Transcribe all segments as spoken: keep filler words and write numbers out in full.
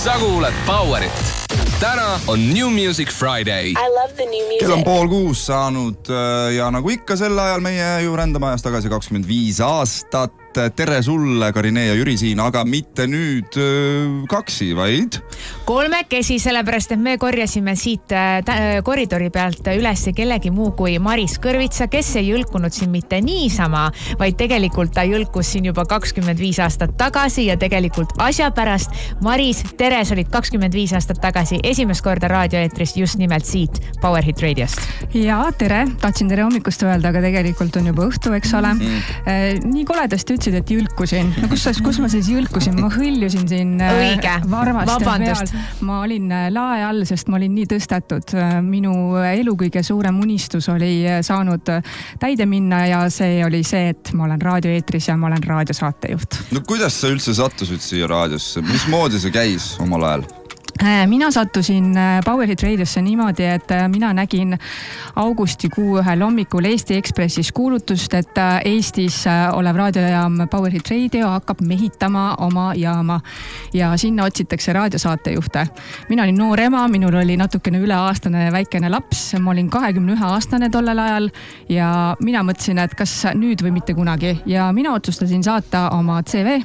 sa kuuled Powerit. Täna on New Music Friday. I love the new music. Kell on pool kuus saanud ja nagu ikka sel ajal meie ju rändame ajas tagasi kakskümmend viis aastat. Tere sulle, Karine ja Jüri siin, aga mitte nüüd kaksi, vaid kolmekesi, sellepärast, et me korjasime siit koridori pealt üles kellegi muu kui Maris Kõrvitsa, kes ei jõlkunud siin mitte niisama, vaid tegelikult ta jõlkus siin juba kakskümmend viis aastat tagasi ja tegelikult asja pärast. Maris, tere, sa olid kakskümmend viis aastat tagasi esimest korda raadioeetris just nimelt siit Power Hit Radiost. Ja, tere, tahtsin tere hommikust öelda, aga tegelikult on juba õhtu, eks ole. Mm-hmm. Nii koledasti ütlesid, et jõlkusin. No kus, kus ma siis jõlkusin? Ma hõljusin siin Õige. varvaste peal. Ma olin lae all, sest ma olin nii tõstetud. Minu elu kõige suurem unistus oli saanud täide minna ja see oli see, et ma olen raadioeetris ja ma olen raadiosaatejuht. No kuidas sa üldse sattusid siia raadiosse? Mismoodi see käis omal ajal? Mina sattusin Power Hit Radiosse niimoodi, et mina nägin augustikuu ühel hommikul Eesti Ekspressis kuulutust, et Eestis olev raadiojaam Power Hit Radio hakkab mehitama oma jaama ja sinna otsitakse raadiosaatejuhte. Mina olin noor ema, minul oli natukene üleaastane väikene laps, ma olin kahekümne ühe aastane tollel ajal ja mina mõtlesin, et kas nüüd või mitte kunagi ja mina otsustasin saata oma C V.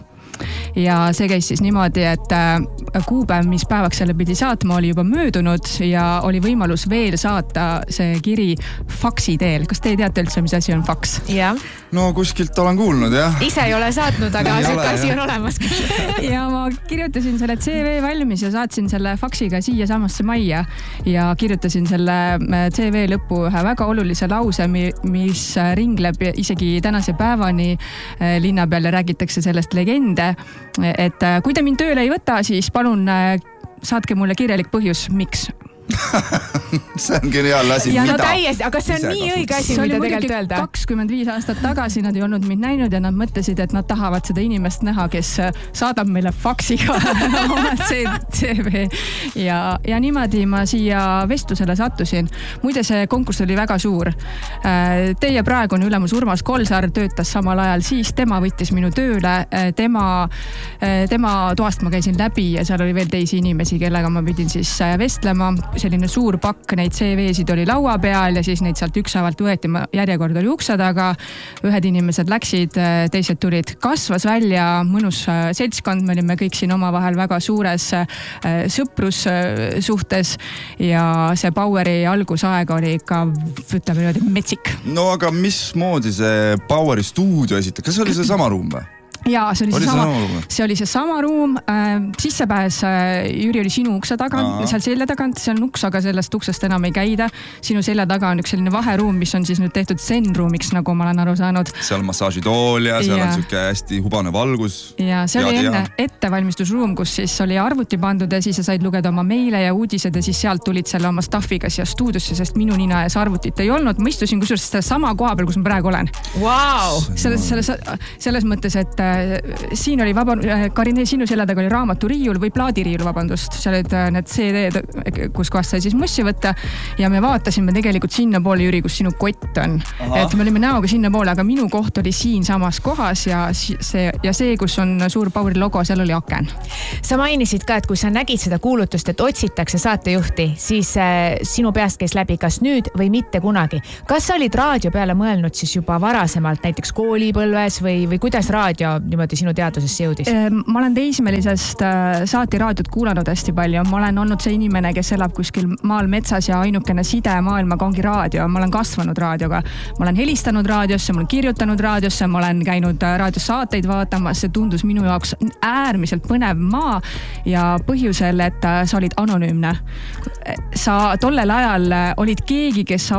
Ja see käis siis niimoodi, et kuupäev, mis päevaks selle pidi saatma, oli juba möödunud ja oli võimalus veel saata see kiri faksi teel. Kas te teate üldse, mis asi on faks? Ja. No kuskilt olen kuulnud, jah. Ise ei ole saatnud, aga see asi on olemas. Ja ma kirjutasin selle C V valmis ja saatsin selle faksiga siia samasse majja ja kirjutasin selle C V lõppu ühe väga olulise lause, mis ringleb isegi tänase päevani linna peal ja räägitakse sellest legende. Et kui te mind tööle ei võta, siis palun saatke mulle kirjalik põhjus, miks. See on geniaalne asi. Ja no täiesti, aga see on Ise nii õige asi, mida tegelikult öelda. kakskümmend viis aastat tagasi nad ei olnud mind näinud ja nad mõtlesid, et nad tahavad seda inimest näha, kes saadab meile faksiga oma C V. Ja, ja niimoodi ma siia vestlusele sattusin. Muide, see konkurss oli väga suur. Teie praegune ülemus Urmas Kolsar töötas samal ajal siis, tema võttis minu tööle, tema, tema toast ma käisin läbi ja seal oli veel teisi inimesi, kellega ma pidin siis vestlema. Selline suur pakk neid C V-sid oli laua peal ja siis neid sealt ükshävalt võeti, järjekord oli ukse taga, ühed inimesed läksid, teised tulid, kasvas välja mõnus seltskond, me olime kõik siin omavahel väga suures sõprussuhtes ja see Poweri algusaeg oli ikka, ütleme niimoodi, metsik. No aga mismoodi see Poweri stuudio esitab? Kas oli see sama ruum või? Jaa, see oli, oli see, sama, sama see oli see sama ruum, äh, sissepääs äh, Jüri oli sinu ukse taga, seal selja tagant, see on uks, aga sellest uksest enam ei käida. Sinu selja taga on üks selline vaheruum, mis on siis nüüd tehtud zen-ruumiks, nagu ma olen aru saanud. Seal massaažitool ja seal ja. On süke hästi hubane valgus. Ja see oli enne ettevalmistusruum, kus siis oli arvuti pandud ja siis sa said lugeda oma meile ja uudised ja siis sealt tulid selle oma staffiga siia stuudiosse, sest minu nina ees arvutit ei olnud. Ma istusin kusjuures seda sama koha peal, kus ma praegu olen. Wow! Selles, selles, selles mõttes, et siin oli vaba, Karine, sinu selja taga oli raamaturiiul või plaadiriiul, vabandust. Seal olid need C D-d, kus kohast sai siis mussi võtta ja me vaatasime tegelikult sinna poole, Jüri, kus sinu kott on. Aha. Et me olime näoga sinna poole, aga minu koht oli siin samas kohas ja see, ja see, kus on suur Poweri logo, seal oli aken. Sa mainisid ka, et kui sa nägid seda kuulutust, et otsitakse saatejuhti, siis äh, sinu peast käis läbi kas nüüd või mitte kunagi. Kas sa olid raadio peale mõelnud siis juba varasemalt, näiteks koolipõlves või, või kuidas raadio niimoodi sinu teadusesse jõudis? Ma olen teismelisest saati raadiot kuulanud hästi palju. Ma olen olnud see inimene, kes elab kuskil maal metsas ja ainukene side maailmaga ongi raadio. Ma olen kasvanud raadioga. Ma olen helistanud raadiosse, ma olen kirjutanud raadiosse, ma olen käinud raadiosaateid vaatamas. See tundus minu jaoks äärmiselt põnev maa ja põhjusel, et sa olid anonüümne. Sa tollel ajal olid keegi, kes sa